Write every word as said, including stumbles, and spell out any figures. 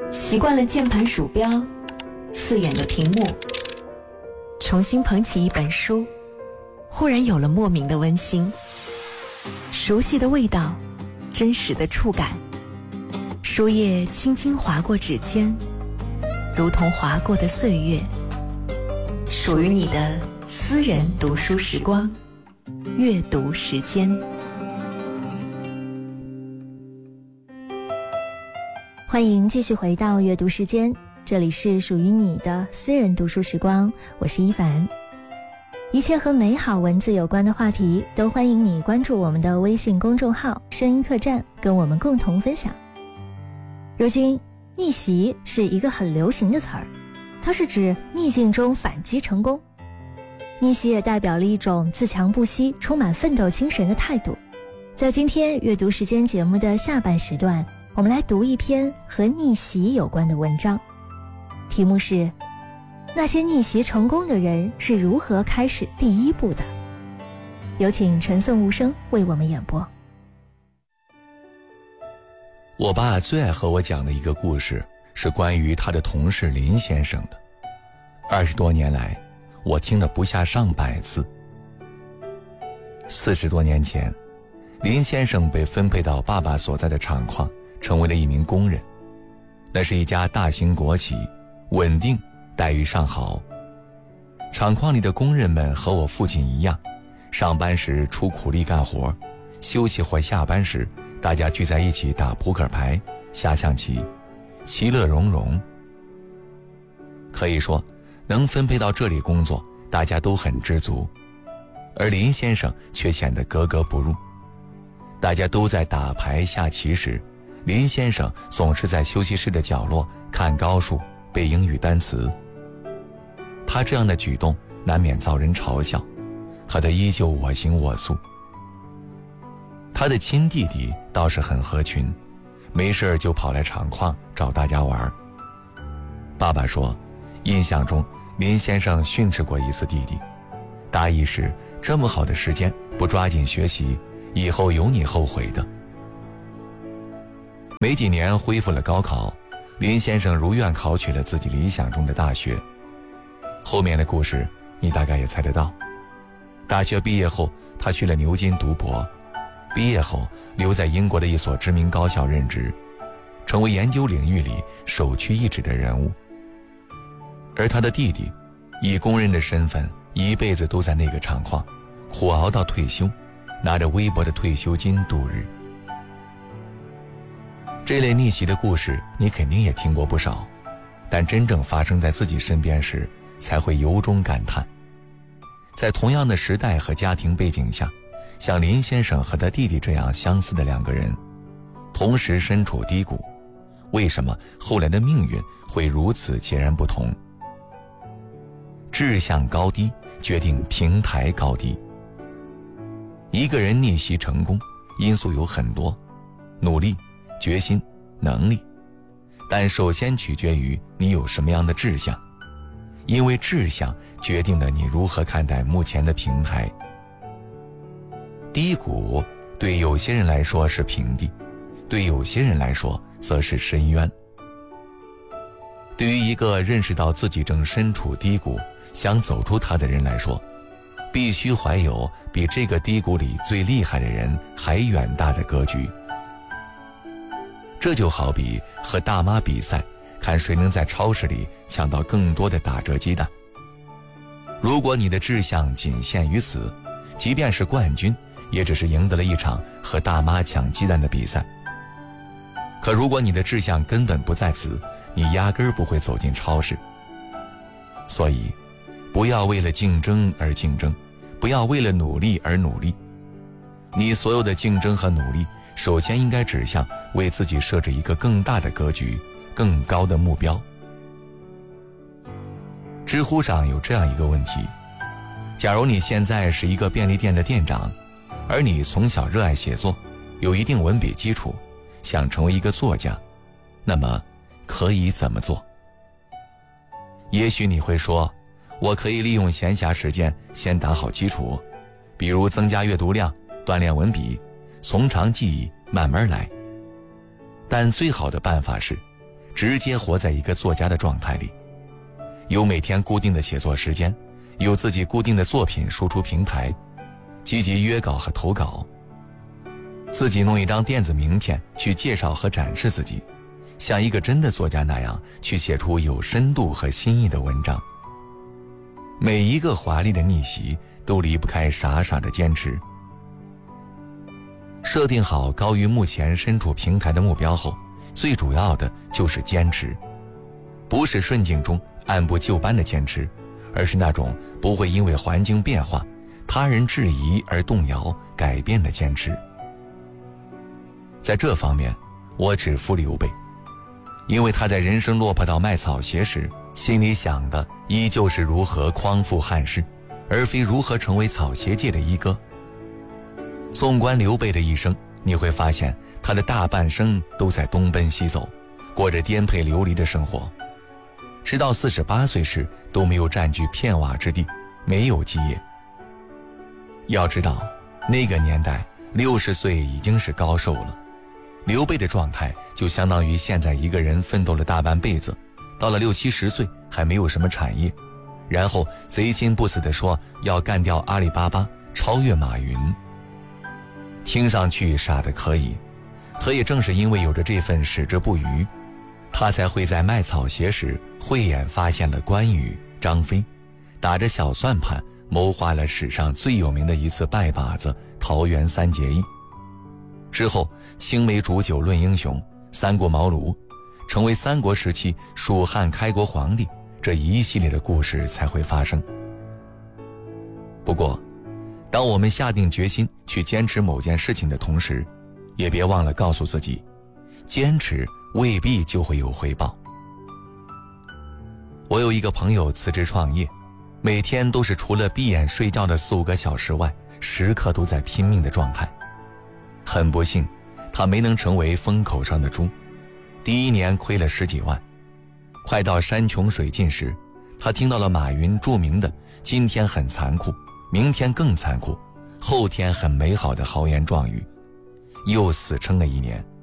习惯了键盘鼠标，刺眼的屏幕，重新捧起一本书，忽然有了莫名的温馨，熟悉的味道，真实的触感，书页轻轻划过指尖，如同划过的岁月，属于你的私人读书时光，阅读时间。 欢迎继续回到阅读时间，这里是属于你的私人读书时光，我是一凡。一切和美好文字有关的话题，都欢迎你关注我们的微信公众号声音客栈，跟我们共同分享。如今逆袭是一个很流行的词儿，它是指逆境中反击成功。逆袭也代表了一种自强不息、充满奋斗精神的态度。在今天阅读时间节目的下半时段，我们来读一篇和逆袭有关的文章，题目是那些逆袭成功的人是如何开始第一步的。有请陈颂无声为我们演播。 我爸最爱和我讲的一个故事是关于他的同事林先生的。二十多年来，我听了不下上百次。四十多年前，林先生被分配到爸爸所在的厂矿，成为了一名工人。那是一家大型国企，稳定，待遇上好。厂矿里的工人们和我父亲一样，上班时出苦力干活，休息或下班时大家聚在一起打扑克牌、下象棋，其乐融融。可以说，能分配到这里工作，大家都很知足。而林先生却显得格格不入。大家都在打牌下棋时，林先生总是在休息室的角落看高数、背英语单词。他这样的举动难免遭人嘲笑，可他依旧我行我素。他的亲弟弟倒是很合群，没事就跑来厂矿找大家玩。爸爸说，印象中林先生训斥过一次弟弟，大意是这么好的时间不抓紧学习，以后有你后悔的。没几年恢复了高考，林先生如愿考取了自己理想中的大学。后面的故事你大概也猜得到。大学毕业后，他去了牛津读博，毕业后留在英国的一所知名高校任职，成为研究领域里首屈一指的人物。而他的弟弟以工人的身份，一辈子都在那个厂矿苦熬到退休，拿着微薄的退休金度日。这类逆袭的故事你肯定也听过不少，但真正发生在自己身边时，才会由衷感叹。在同样的时代和家庭背景下，像林先生和他弟弟这样相似的两个人，同时身处低谷，为什么后来的命运会如此截然不同？志向高低决定平台高低。一个人逆袭成功，因素有很多，努力、决心、能力，但首先取决于你有什么样的志向，因为志向决定了你如何看待目前的平台。低谷对有些人来说是平地，对有些人来说则是深渊。对于一个认识到自己正身处低谷，想走出它的人来说，必须怀有比这个低谷里最厉害的人还远大的格局。这就好比和大妈比赛，看谁能在超市里抢到更多的打折鸡蛋。如果你的志向仅限于此，即便是冠军，也只是赢得了一场和大妈抢鸡蛋的比赛。可如果你的志向根本不在此，你压根儿不会走进超市。所以不要为了竞争而竞争，不要为了努力而努力。你所有的竞争和努力，首先应该指向为自己设置一个更大的格局，更高的目标。知乎上有这样一个问题：假如你现在是一个便利店的店长，而你从小热爱写作，有一定文笔基础，想成为一个作家，那么可以怎么做？也许你会说，我可以利用闲暇时间先打好基础，比如增加阅读量，锻炼文笔，从长计议，慢慢来。但最好的办法是， 直接活在一个作家的状态里，有每天固定的写作时间，有自己固定的作品输出平台，积极约稿和投稿，自己弄一张电子名片去介绍和展示自己，像一个真的作家那样去写出有深度和新意的文章。每一个华丽的逆袭都离不开傻傻的坚持。设定好高于目前身处平台的目标后，最主要的就是坚持，不是顺境中按部就班的坚持，而是那种不会因为环境变化、他人质疑而动摇、改变的坚持。在这方面，我只服刘备，因为他在人生落魄到卖草鞋时，心里想的依旧是如何匡复汉室，而非如何成为草鞋界的一哥。纵观刘备的一生，你会发现他的大半生都在东奔西走，过着颠沛流离的生活，直到四十八岁时都没有占据片瓦之地，没有基业。要知道，那个年代六十岁已经是高寿了。刘备的状态就相当于现在一个人奋斗了大半辈子，到了六七十岁还没有什么产业，然后贼心不死地说要干掉阿里巴巴，超越马云。听上去傻得可以，可也正是因为有着这份矢志不渝，他才会在卖草鞋时慧眼发现了关羽、张飞，打着小算盘谋划了史上最有名的一次拜把子桃园三结义。之后青梅煮酒论英雄，三顾茅庐，成为三国时期蜀汉开国皇帝，这一系列的故事才会发生。不过当我们下定决心去坚持某件事情的同时，也别忘了告诉自己，坚持未必就会有回报。我有一个朋友辞职创业，每天都是除了闭眼睡觉的四五个小时外，时刻都在拼命的状态。很不幸，他没能成为风口上的猪，第一年亏了十几万。快到山穷水尽时，他听到了马云著名的今天很残酷，明天更残酷，后天很美好的豪言壮语，又死撑了一年。